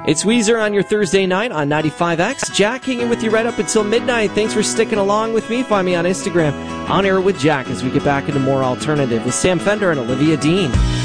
It's Weezer on your Thursday night on 95X. Jack hanging with you right up until midnight. Thanks for sticking along with me. Find me on Instagram, On Air with Jack, as we get back into more alternative with Sam Fender and Olivia Dean.